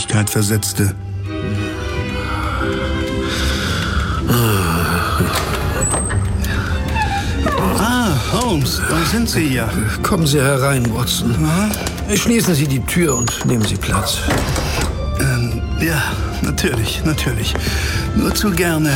Nachdenklichkeit versetzte. Holmes, da sind Sie ja. Kommen Sie herein, Watson. Schließen Sie die Tür und nehmen Sie Platz. Ja, natürlich. Nur zu gerne.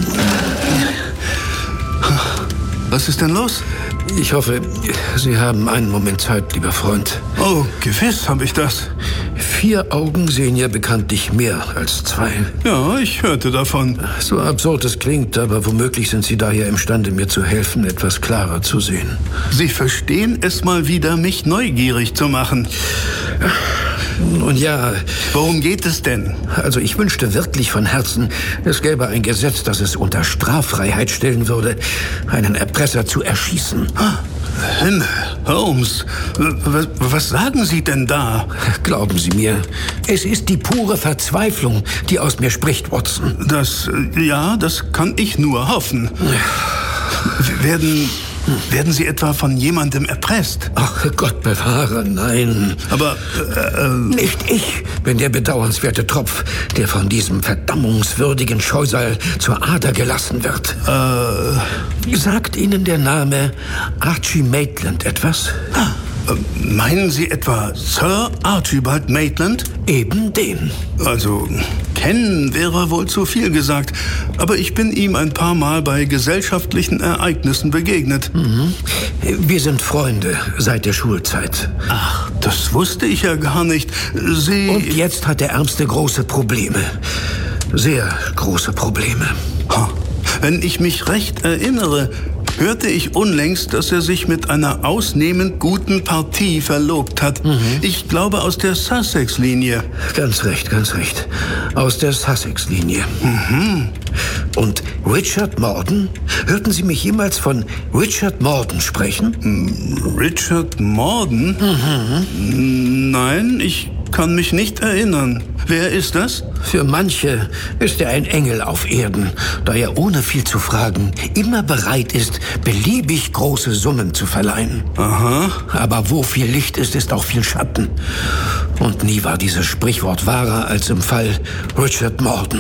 Was ist denn los? Ich hoffe, Sie haben einen Moment Zeit, lieber Freund. Oh, gewiss habe ich das. 4 Augen sehen ja bekanntlich mehr als 2. Ja, ich hörte davon. So absurd es klingt, aber womöglich sind Sie daher imstande, mir zu helfen, etwas klarer zu sehen. Sie verstehen es mal wieder, mich neugierig zu machen. Nun ja. Worum geht es denn? Also ich wünschte wirklich von Herzen, es gäbe ein Gesetz, das es unter Straffreiheit stellen würde, einen Erpresser zu erschießen. Himmel, Holmes, was sagen Sie denn da? Glauben Sie mir, es ist die pure Verzweiflung, die aus mir spricht, Watson. Das kann ich nur hoffen. Werden Sie etwa von jemandem erpresst? Ach, Gott bewahre, nein. Aber, Nicht ich bin der bedauernswerte Tropf, der von diesem verdammungswürdigen Scheusal zur Ader gelassen wird. Sagt Ihnen der Name Archie Maitland etwas? Meinen Sie etwa Sir Archibald Maitland? Eben den. Also, kennen wäre wohl zu viel gesagt. Aber ich bin ihm ein paar Mal bei gesellschaftlichen Ereignissen begegnet. Wir sind Freunde seit der Schulzeit. Ach, das wusste ich ja gar nicht. Sie... Und jetzt hat der Ärmste große Probleme. Sehr große Probleme. Wenn ich mich recht erinnere, hörte ich unlängst, dass er sich mit einer ausnehmend guten Partie verlobt hat. Ich glaube aus der Sussex-Linie. Ganz recht. Aus der Sussex-Linie. Und Richard Morden? Hörten Sie mich jemals von Richard Morden sprechen? Richard Morden? Nein, ich kann mich nicht erinnern. Wer ist das? Für manche ist er ein Engel auf Erden, da er ohne viel zu fragen immer bereit ist, beliebig große Summen zu verleihen. Aha. Aber wo viel Licht ist, ist auch viel Schatten. Und nie war dieses Sprichwort wahrer als im Fall Richard Morden.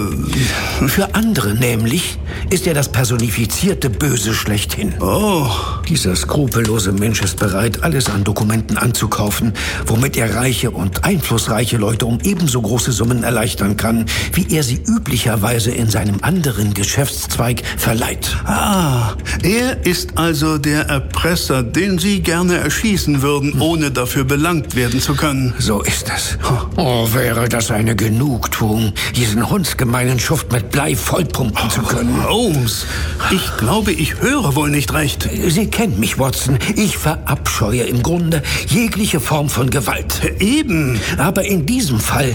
Für andere nämlich ist er das personifizierte Böse schlechthin. Oh. Dieser skrupellose Mensch ist bereit, alles an Dokumenten anzukaufen, womit er reiche und einflussreiche Leute um ebenso große Summen erleichtern kann, wie er sie üblicherweise in seinem anderen Geschäftszweig verleiht. Ah, er ist also der Erpresser, den Sie gerne erschießen würden, ohne dafür belangt werden zu können. So ist es. Oh, wäre das eine Genugtuung, diesen hundsgemeinen Schuft mit Blei vollpumpen zu können. Holmes, ich glaube, ich höre wohl nicht recht. Sie kennen mich, Watson. Ich verabscheue im Grunde jegliche Form von Gewalt. Eben. Aber in diesem Fall,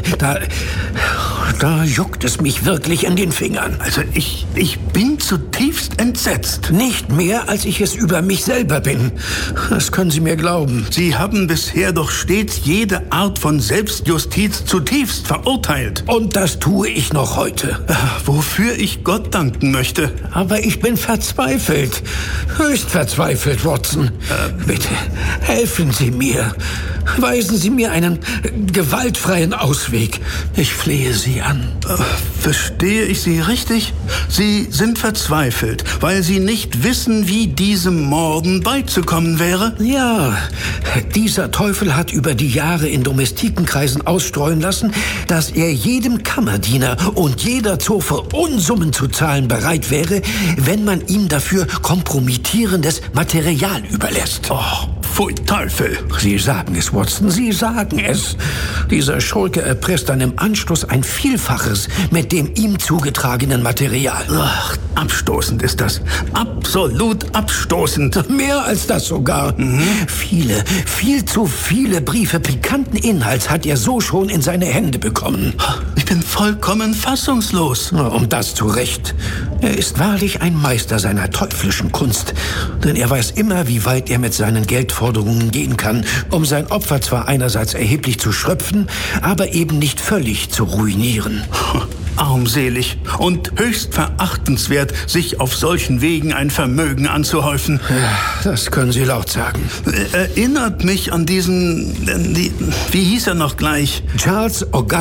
da juckt es mich wirklich in den Fingern. Also ich bin zutiefst entsetzt. Nicht mehr, als ich es über mich selber bin. Das können Sie mir glauben. Sie haben bisher doch stets jede Art von Selbstjustiz zutiefst verurteilt. Und das tue ich noch heute. Wofür ich Gott danken möchte. Aber ich bin verzweifelt. Höchst verzweifelt, Watson. Bitte, helfen Sie mir. Weisen Sie mir einen gewaltfreien Ausweg. Ich flehe Sie an. Verstehe ich Sie richtig? Sie sind verzweifelt, weil Sie nicht wissen, wie diesem Morden beizukommen wäre? Ja, dieser Teufel hat über die Jahre in Domestikenkreisen ausstreuen lassen, dass er jedem Kammerdiener und jeder Zofe Unsummen zu zahlen bereit wäre, wenn man ihm dafür kompromittierendes Material überlässt. Oh, pfui Teufel! Sie sagen es, Watson, Sie sagen es. Dieser Schurke erpresst dann im Anschluss ein Vielfaches mit dem ihm zugetragenen Material. Ach, abstoßend ist das. Absolut abstoßend. Mehr als das sogar. Viel zu viele Briefe pikanten Inhalts hat er so schon in seine Hände bekommen. Ich bin vollkommen fassungslos. Und das zu Recht. Er ist wahrlich ein Meister seiner teuflischen Kunst. Denn er weiß immer, wie weit er mit seinen Geldforderungen gehen kann, um sein Opfer zwar einerseits erheblich zu schröpfen, aber eben nicht völlig zu ruinieren. Armselig und höchst verachtenswert, sich auf solchen Wegen ein Vermögen anzuhäufen. Ja, das können Sie laut sagen. Erinnert mich an diesen... wie hieß er noch gleich? Charles Augustus